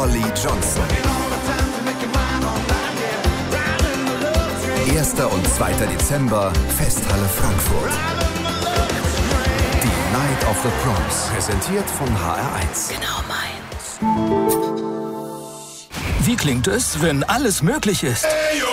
Olli Johnson. 1. und 2. Dezember, Festhalle Frankfurt. Die Night of the Proms, präsentiert von HR1. Genau meins. Wie klingt es, wenn alles möglich ist?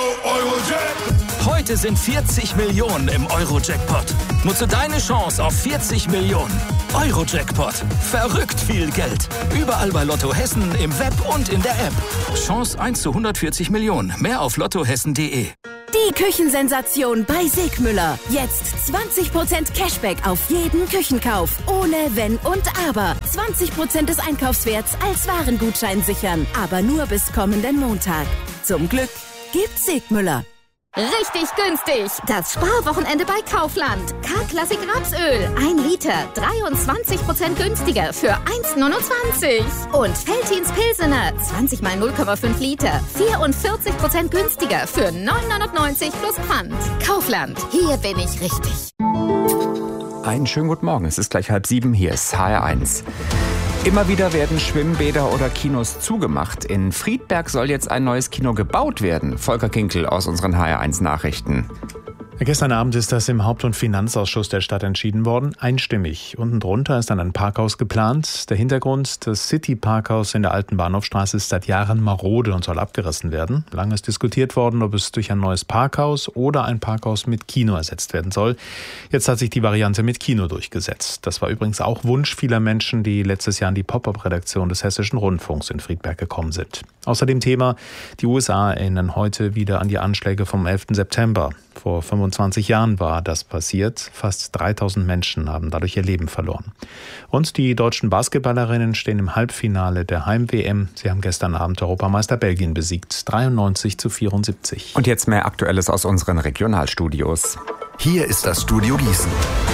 Heute sind 40 Millionen im Euro-Jackpot. Nutze deine Chance auf 40 Millionen. Euro-Jackpot. Verrückt viel Geld. Überall bei Lotto Hessen, im Web und in der App. Chance 1 zu 140 Millionen. Mehr auf lottohessen.de. Die Küchensensation bei Sigmüller. Jetzt 20% Cashback auf jeden Küchenkauf. Ohne Wenn und Aber. 20% des Einkaufswerts als Warengutschein sichern. Aber nur bis kommenden Montag. Zum Glück gibt's Sigmüller. Richtig günstig. Das Sparwochenende bei Kaufland. K-Klassik Rapsöl. 1 Liter. 23% günstiger für 1,29. Und Veltins Pilsener. 20 mal 0,5 Liter. 44% günstiger für 9,99 plus Pfand. Kaufland. Hier bin ich richtig. Einen schönen guten Morgen. Es ist gleich 6:30. Hier ist HR1. Immer wieder werden Schwimmbäder oder Kinos zugemacht. In Friedberg soll jetzt ein neues Kino gebaut werden. Volker Kinkel aus unseren HR1 Nachrichten. Gestern Abend ist das im Haupt- und Finanzausschuss der Stadt entschieden worden, einstimmig. Unten drunter ist dann ein Parkhaus geplant. Der Hintergrund, das City-Parkhaus in der Alten Bahnhofstraße ist seit Jahren marode und soll abgerissen werden. Lange ist diskutiert worden, ob es durch ein neues Parkhaus oder ein Parkhaus mit Kino ersetzt werden soll. Jetzt hat sich die Variante mit Kino durchgesetzt. Das war übrigens auch Wunsch vieler Menschen, die letztes Jahr in die Pop-up-Redaktion des Hessischen Rundfunks in Friedberg gekommen sind. Außerdem Thema, die USA erinnern heute wieder an die Anschläge vom 11. September. Vor 25 Jahren war das passiert. Fast 3000 Menschen haben dadurch ihr Leben verloren. Und die deutschen Basketballerinnen stehen im Halbfinale der Heim-WM. Sie haben gestern Abend Europameister Belgien besiegt. 93-74. Und jetzt mehr Aktuelles aus unseren Regionalstudios. Hier ist das Studio Gießen.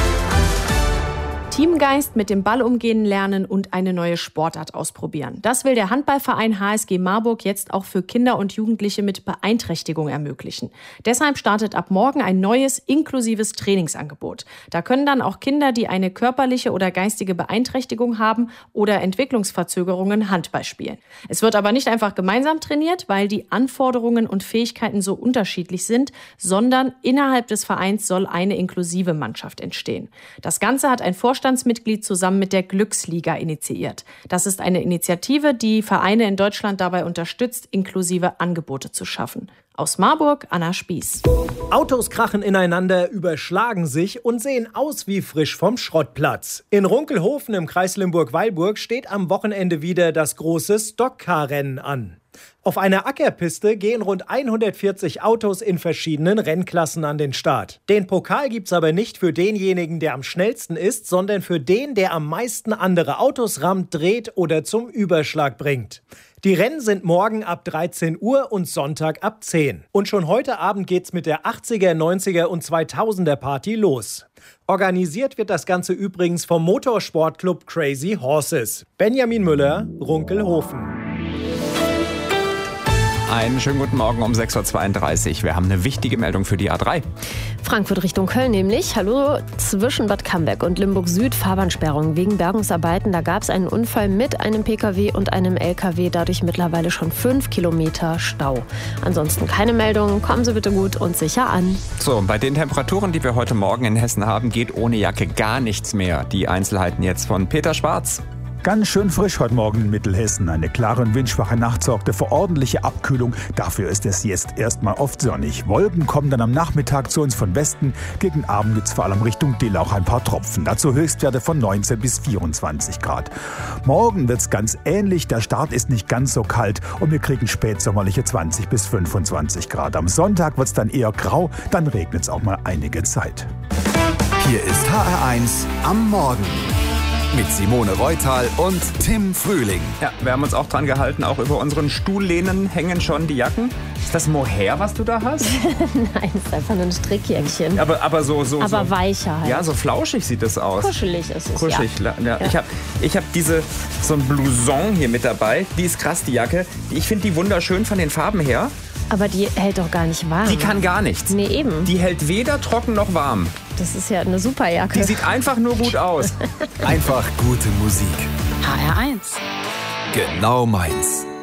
Teamgeist, mit dem Ball umgehen lernen und eine neue Sportart ausprobieren. Das will der Handballverein HSG Marburg jetzt auch für Kinder und Jugendliche mit Beeinträchtigung ermöglichen. Deshalb startet ab morgen ein neues, inklusives Trainingsangebot. Da können dann auch Kinder, die eine körperliche oder geistige Beeinträchtigung haben oder Entwicklungsverzögerungen, Handball spielen. Es wird aber nicht einfach gemeinsam trainiert, weil die Anforderungen und Fähigkeiten so unterschiedlich sind, sondern innerhalb des Vereins soll eine inklusive Mannschaft entstehen. Das Ganze hat ein Vorstandsmitglied zusammen mit der Glücksliga initiiert. Das ist eine Initiative, die Vereine in Deutschland dabei unterstützt, inklusive Angebote zu schaffen. Aus Marburg, Anna Spieß. Autos krachen ineinander, überschlagen sich und sehen aus wie frisch vom Schrottplatz. In Runkelhofen im Kreis Limburg-Weilburg steht am Wochenende wieder das große Stockcar-Rennen an. Auf einer Ackerpiste gehen rund 140 Autos in verschiedenen Rennklassen an den Start. Den Pokal gibt's aber nicht für denjenigen, der am schnellsten ist, sondern für den, der am meisten andere Autos rammt, dreht oder zum Überschlag bringt. Die Rennen sind morgen ab 13 Uhr und Sonntag ab 10. Und schon heute Abend geht's mit der 80er, 90er und 2000er Party los. Organisiert wird das Ganze übrigens vom Motorsportclub Crazy Horses. Benjamin Müller, Runkelhofen. Einen schönen guten Morgen um 6:32 Uhr. Wir haben eine wichtige Meldung für die A3. Frankfurt Richtung Köln nämlich. Hallo, zwischen Bad Camberg und Limburg Süd Fahrbahnsperrung wegen Bergungsarbeiten. Da gab es einen Unfall mit einem Pkw und einem Lkw. Dadurch mittlerweile schon 5 Kilometer Stau. Ansonsten keine Meldung. Kommen Sie bitte gut und sicher an. So, bei den Temperaturen, die wir heute Morgen in Hessen haben, geht ohne Jacke gar nichts mehr. Die Einzelheiten jetzt von Peter Schwarz. Ganz schön frisch heute Morgen in Mittelhessen. Eine klare und windschwache Nacht sorgte für ordentliche Abkühlung. Dafür ist es jetzt erstmal oft sonnig. Wolken kommen dann am Nachmittag zu uns von Westen. Gegen Abend gibt es vor allem Richtung Dill auch ein paar Tropfen. Dazu Höchstwerte von 19 bis 24 Grad. Morgen wird es ganz ähnlich. Der Start ist nicht ganz so kalt und wir kriegen spätsommerliche 20 bis 25 Grad. Am Sonntag wird es dann eher grau, dann regnet es auch mal einige Zeit. Hier ist HR1 am Morgen. Mit Simone Reutal und Tim Frühling. Ja, wir haben uns auch dran gehalten, auch über unseren Stuhllehnen hängen schon die Jacken. Ist das Mohair, was du da hast? Nein, ist einfach nur ein Strickjäckchen. Aber so weicher halt. Ja, so flauschig sieht das aus. Kuschelig ist es, Kuschelig, ja. Ich hab so ein Blouson hier mit dabei. Die ist krass, die Jacke. Ich finde die wunderschön von den Farben her. Aber die hält doch gar nicht warm. Die kann gar nichts. Nee, eben. Die hält weder trocken noch warm. Das ist ja eine super Jacke. Die sieht einfach nur gut aus. Einfach gute Musik. HR1. Genau meins.